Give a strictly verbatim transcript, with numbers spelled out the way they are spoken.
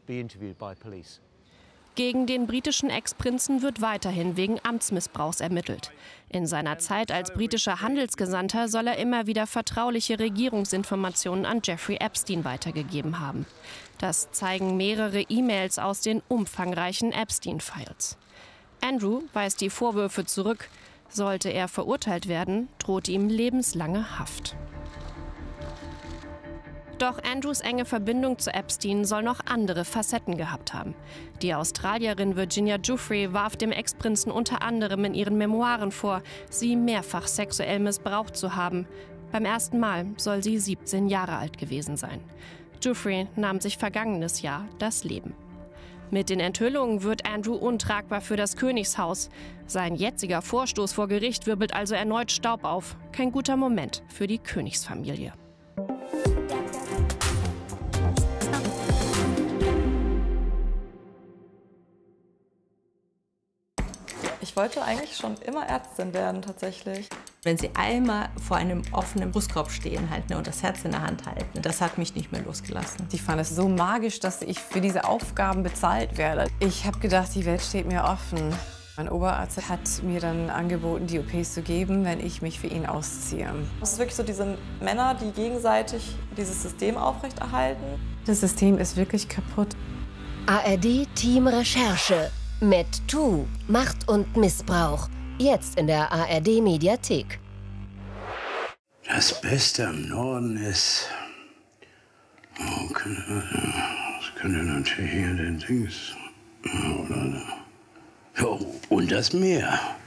be interviewed by police. Gegen den britischen Ex-Prinzen wird weiterhin wegen Amtsmissbrauchs ermittelt. In seiner Zeit als britischer Handelsgesandter soll er immer wieder vertrauliche Regierungsinformationen an Jeffrey Epstein weitergegeben haben. Das zeigen mehrere E-Mails aus den umfangreichen Epstein-Files. Andrew weist die Vorwürfe zurück. Sollte er verurteilt werden, droht ihm lebenslange Haft. Doch Andrews enge Verbindung zu Epstein soll noch andere Facetten gehabt haben. Die Australierin Virginia Giuffre warf dem Ex-Prinzen unter anderem in ihren Memoiren vor, sie mehrfach sexuell missbraucht zu haben. Beim ersten Mal soll sie siebzehn Jahre alt gewesen sein. Giuffre nahm sich vergangenes Jahr das Leben. Mit den Enthüllungen wird Andrew untragbar für das Königshaus. Sein jetziger Vorstoß vor Gericht wirbelt also erneut Staub auf. Kein guter Moment für die Königsfamilie. Ich wollte eigentlich schon immer Ärztin werden, tatsächlich. Wenn Sie einmal vor einem offenen Brustkorb stehen halt, ne, und das Herz in der Hand halten, das hat mich nicht mehr losgelassen. Ich fand es so magisch, dass ich für diese Aufgaben bezahlt werde. Ich habe gedacht, die Welt steht mir offen. Mein Oberarzt hat mir dann angeboten, die O Ps zu geben, wenn ich mich für ihn ausziehe. Es ist wirklich so diese Männer, die gegenseitig dieses System aufrechterhalten. Das System ist wirklich kaputt. A R D Team Recherche mit Tu, Macht und Missbrauch. Jetzt in der A R D Mediathek. Das Beste im Norden ist... Oh, das könnte natürlich hier den Dings... Oder... Ja, und das Meer.